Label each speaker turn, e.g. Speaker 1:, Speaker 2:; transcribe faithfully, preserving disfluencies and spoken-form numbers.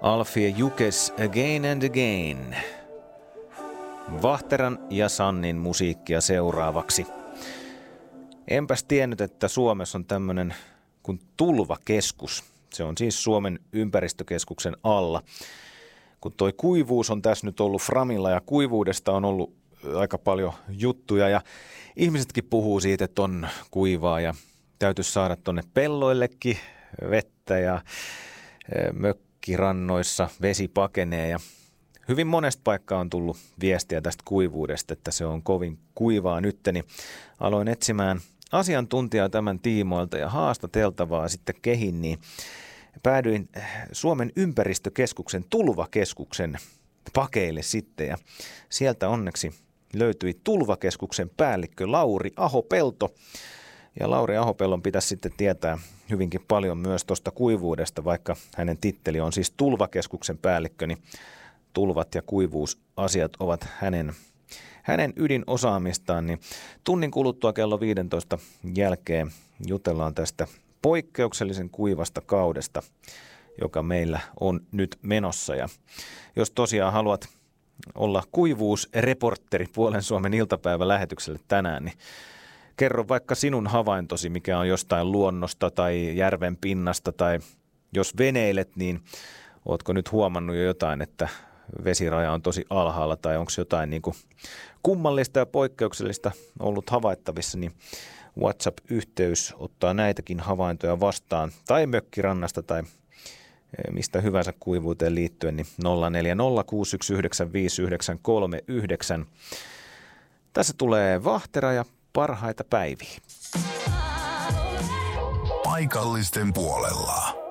Speaker 1: Alfie ja Jukes Again and Again. Vahteran ja Sannin musiikkia seuraavaksi. Enpäs tiennyt, että Suomessa on tämmöinen kuin tulvakeskus. Se on siis Suomen ympäristökeskuksen alla. Kun toi kuivuus on tässä nyt ollut framilla ja kuivuudesta on ollut aika paljon juttuja ja ihmisetkin puhuu siitä, että on kuivaa ja täytyisi saada tonne pelloillekin vettä ja mökkirannoissa vesi pakenee ja hyvin monesta paikkaa on tullut viestiä tästä kuivuudesta, että se on kovin kuivaa nyt, niin aloin etsimään asiantuntijaa tämän tiimoilta ja haastateltavaa sitten kehin, niin päädyin Suomen ympäristökeskuksen tulvakeskuksen pakeille sitten ja sieltä onneksi löytyi tulvakeskuksen päällikkö Lauri Ahopelto. Ja Lauri Ahopellon pitäisi sitten tietää hyvinkin paljon myös tuosta kuivuudesta, vaikka hänen titteli on siis tulvakeskuksen päällikkö, niin tulvat ja kuivuusasiat ovat hänen, hänen ydinosaamistaan. Niin tunnin kuluttua kello viisitoista jälkeen jutellaan tästä poikkeuksellisen kuivasta kaudesta, joka meillä on nyt menossa. Ja jos tosiaan haluat olla kuivuusreportteri Puolen Suomen iltapäivälähetykselle tänään, niin kerro vaikka sinun havaintosi, mikä on jostain luonnosta tai järven pinnasta, tai jos veneilet, niin ootko nyt huomannut jo jotain, että vesiraja on tosi alhaalla, tai onko jotain niin kuin kummallista ja poikkeuksellista ollut havaittavissa, niin WhatsApp-yhteys ottaa näitäkin havaintoja vastaan, tai mökkirannasta, tai mistä hyvänsä kuivuuteen liittyen, niin nolla neljä nolla kuusi yksi yhdeksän viisi yhdeksän kolme yhdeksän. Tässä tulee Vahtera ja parhaita päiviä.
Speaker 2: Paikallisten puolella.